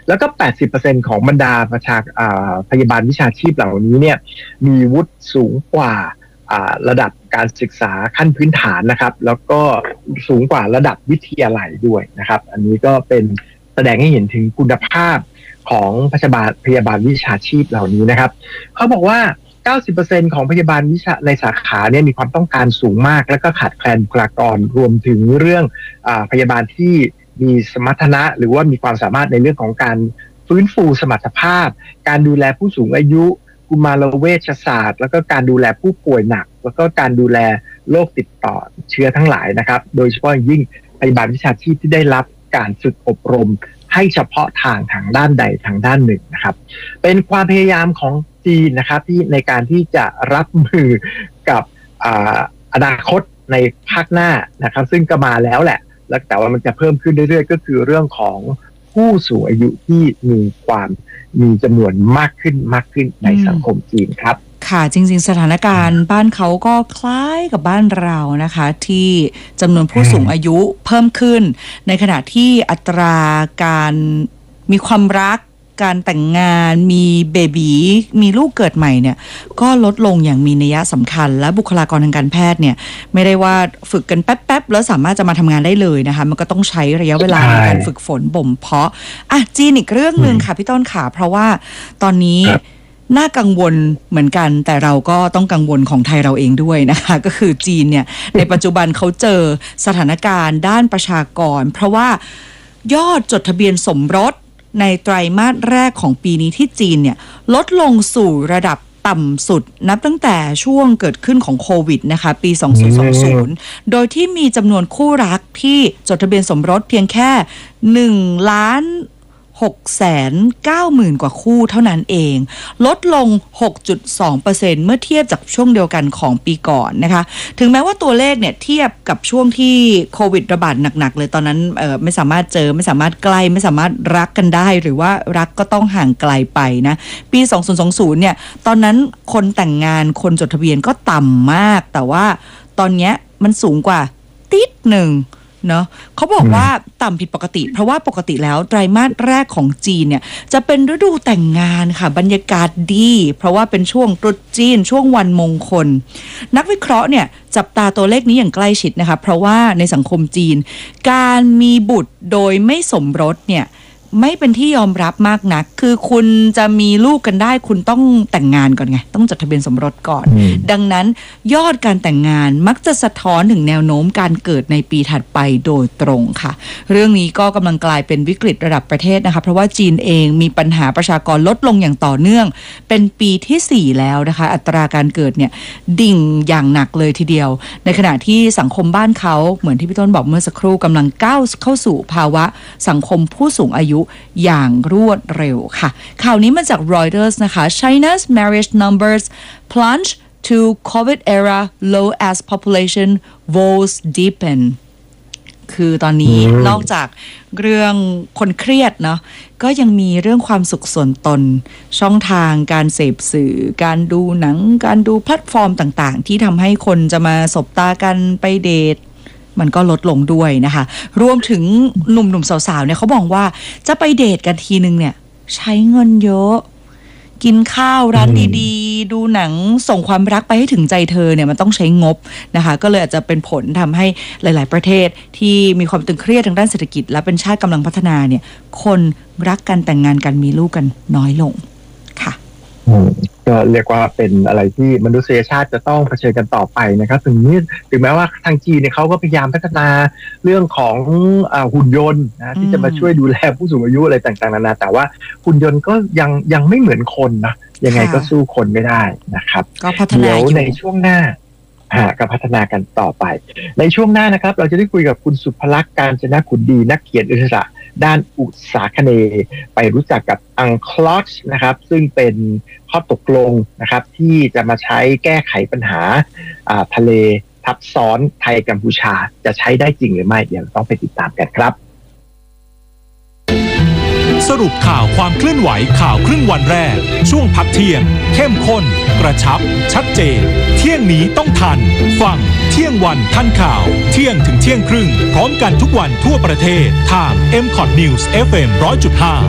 แล้วก็ 80% ของบรรดาพยาบาลวิชาชีพเหล่านี้เนี่ยมีวุฒิสูงกว่าระดับการศึกษาขั้นพื้นฐานนะครับแล้วก็สูงกว่าระดับวิทยาลัยด้วยนะครับอันนี้ก็เป็นแสดงให้เห็นถึงคุณภาพของพยาบาลวิชาชีพเหล่านี้นะครับเขาบอกว่า 90% ของพยาบาลวิชาในสาขาเนี่ยมีความต้องการสูงมากและก็ขาดแคลนบุคลากรรวมถึงเรื่องพยาบาลที่มีสมรรถนะหรือว่ามีความสามารถในเรื่องของการฟื้นฟูสมรรถภาพการดูแลผู้สูงอายุกุมารเวชศาสตร์แล้วก็การดูแลผู้ป่วยหนักแล้วก็การดูแลโรคติดต่อเชื้อทั้งหลายนะครับโดยเฉพาะยิ่งพยาบาลวิชาชีพที่ได้รับการฝึกอบรมให้เฉพาะทางด้านใดทางด้านหนึ่งนะครับเป็นความพยายามของจีนนะครับที่ในการที่จะรับมือกับอนาคตในภาคหน้านะครับซึ่งก็มาแล้วแหละแล้วแต่ว่ามันจะเพิ่มขึ้นเรื่อยๆก็คือเรื่องของผู้สูงอายุที่มีจำนวนมากขึ้นในสังคมจีนครับค่ะจริงๆสถานการณ์บ้านเขาก็คล้ายกับบ้านเรานะคะที่จำนวนผู้สูงอายุเพิ่มขึ้นในขณะที่อัตราการมีความรักการแต่งงานมีเบบีมีลูกเกิดใหม่เนี่ยก็ลดลงอย่างมีนัยสำคัญและบุคลากรทางการแพทย์เนี่ยไม่ได้ว่าฝึกกันแป๊บๆแล้วสามารถจะมาทำงานได้เลยนะคะมันก็ต้องใช้ระยะเวลาในการฝึกฝนบ่มเพาะจีนอีกเรื่องนึงค่ะพี่ต้นขาเพราะว่าตอนนี้น่ากังวลเหมือนกันแต่เราก็ต้องกังวลของไทยเราเองด้วยนะคะก็คือจีนเนี่ยในปัจจุบันเขาเจอสถานการณ์ด้านประชากรเพราะว่ายอดจดทะเบียนสมรสในไตรมาสแรกของปีนี้ที่จีนเนี่ยลดลงสู่ระดับต่ำสุดนับตั้งแต่ช่วงเกิดขึ้นของโควิดนะคะปี2020โดยที่มีจำนวนคู่รักที่จดทะเบียนสมรสเพียงแค่1,690,000 กว่าคู่เท่านั้นเองลดลง 6.2% เมื่อเทียบจากช่วงเดียวกันของปีก่อนนะคะถึงแม้ว่าตัวเลขเนี่ยเทียบกับช่วงที่โควิดระบาดหนักๆเลยตอนนั้นไม่สามารถเจอไม่สามารถใกล้ไม่สามารถรักกันได้หรือว่ารักก็ต้องห่างไกลไปนะปี2020เนี่ยตอนนั้นคนแต่งงานคนจดทะเบียนก็ต่ำมากแต่ว่าตอนนี้มันสูงกว่าติดหนึ่งเนาะเขาบอกว่าต่ำผิดปกติเพราะว่าปกติแล้วไตรมาสแรกของจีนเนี่ยจะเป็นฤดูแต่งงานค่ะบรรยากาศดีเพราะว่าเป็นช่วงตรุษจีนช่วงวันมงคลนักวิเคราะห์เนี่ยจับตาตัวเลขนี้อย่างใกล้ชิดนะคะเพราะว่าในสังคมจีนการมีบุตรโดยไม่สมรสเนี่ยไม่เป็นที่ยอมรับมากนักคือคุณจะมีลูกกันได้คุณต้องแต่งงานก่อนไงต้องจดทะเบียนสมรสก่อนดังนั้นยอดการแต่งงานมักจะสะท้อนถึงแนวโน้มการเกิดในปีถัดไปโดยตรงค่ะเรื่องนี้ก็กำลังกลายเป็นวิกฤตระดับประเทศนะคะเพราะว่าจีนเองมีปัญหาประชากรลดลงอย่างต่อเนื่องเป็นปีที่4แล้วนะคะอัตราการเกิดเนี่ยดิ่งอย่างหนักเลยทีเดียวในขณะที่สังคมบ้านเขาเหมือนที่พี่ต้นบอกเมื่อสักครู่กำลังก้าวเข้าสู่ภาวะสังคมผู้สูงอายุอย่างรวดเร็วค่ะข่าวนี้มาจาก Reuters นะคะ China's marriage numbers plunge to COVID era low as population woes deepen คือตอนนี้นอกจากเรื่องคนเครียดเนาะก็ยังมีเรื่องความสุขส่วนตนช่องทางการเสพสื่อการดูหนังการดูแพลตฟอร์มต่างๆที่ทำให้คนจะมาสบตากันไปเดทมันก็ลดลงด้วยนะคะรวมถึงหนุ่มๆสาวๆเนี่ยเขาบอกว่าจะไปเดทกันทีนึงเนี่ยใช้เงินเยอะกินข้าวร้านดีๆดูหนังส่งความรักไปให้ถึงใจเธอเนี่ยมันต้องใช้งบนะคะก็เลยอาจจะเป็นผลทำให้หลายๆประเทศที่มีความตึงเครียดทางด้านเศรษฐกิจและเป็นชาติกำลังพัฒนาเนี่ยคนรักกันแต่งงานกันมีลูกกันน้อยลงค่ะก็เรียกว่าเป็นอะไรที่มนุษยชาติจะต้องเผชิญกันต่อไปนะครับถึงแม้ว่าทางจีนเนี่ยเขาก็พยายามพัฒนาเรื่องของหุ่นยนต์นะที่จะมาช่วยดูแลผู้สูงอายุอะไรต่างๆนานาแต่ว่าหุ่นยนต์ก็ยังไม่เหมือนคนนะยังไงก็สู้คนไม่ได้นะครับก็พัฒนาอยู่ในช่วงหน้าก็พัฒนากันต่อไปในช่วงหน้านะครับเราจะได้คุยกับคุณสุภลักษณ์การจนะขุนดีนักเขียนอิสระด้านอุตสาคเนย์ไปรู้จักกับอังคลอชนะครับซึ่งเป็นข้อตกลงนะครับที่จะมาใช้แก้ไขปัญหาทะเลทับซ้อนไทยกัมพูชาจะใช้ได้จริงหรือไม่เดี๋ยวต้องไปติดตามกันครับสรุปข่าวความเคลื่อนไหวข่าวครึ่งวันแรกช่วงพักเที่ยงเข้มข้นกระชับชัดเจนเที่ยงนี้ต้องทันฟังเที่ยงวันทันข่าวเที่ยงถึงเที่ยงครึ่งพร้อมกันทุกวันทั่วประเทศทาง MCOT News FM 100.5